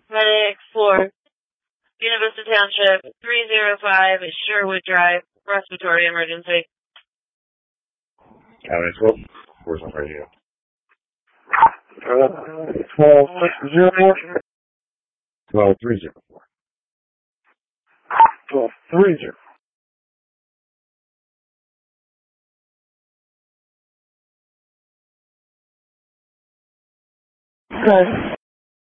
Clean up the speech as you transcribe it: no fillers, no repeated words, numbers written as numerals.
Medic for Buena Vista Township, 305 Sherwood Drive, respiratory emergency. County 12. Where's my radio? 12-6-0-4. 12-3-0. 12-3-0. Okay.